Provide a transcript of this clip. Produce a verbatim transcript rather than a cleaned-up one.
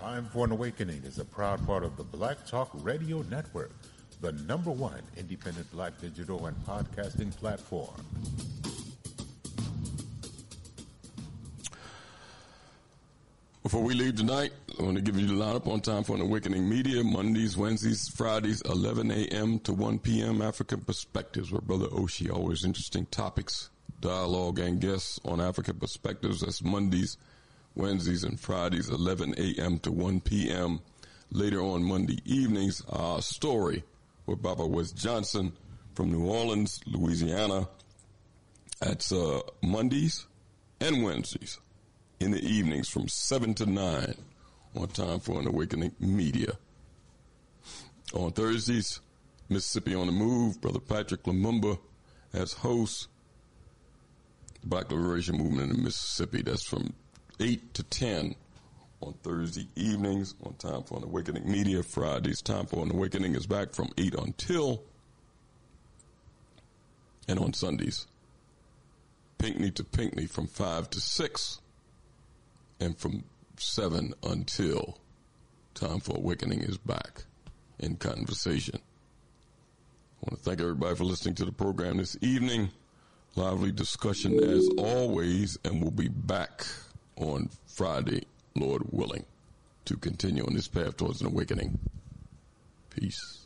Time for an Awakening is a proud part of the Black Talk Radio Network, the number one independent black digital and podcasting platform. Before we leave tonight, I want to give you the lineup on Time for an Awakening Media, Mondays, Wednesdays, Fridays, eleven a.m. to one p.m. African Perspectives with Brother Oshi. Always interesting topics, dialogue, and guests on African Perspectives. That's Mondays, Wednesdays, and Fridays, eleven a.m. to one p.m. Later on Monday evenings, our story with Baba West Johnson from New Orleans, Louisiana. That's uh, Mondays and Wednesdays in the evenings from seven to nine on Time for an Awakening Media. On Thursdays, Mississippi on the Move, Brother Patrick Lumumba as host, the Black Liberation Movement in Mississippi. That's from eight to ten on Thursday evenings on Time for an Awakening Media. Fridays, Time for an Awakening is back from eight until, and on Sundays, Pinckney to Pinckney from five to six, and from seven until Time for Awakening is back in conversation. I want to thank everybody for listening to the program this evening. Lively discussion as always, and we'll be back on Friday, Lord willing, to continue on this path towards an awakening. Peace.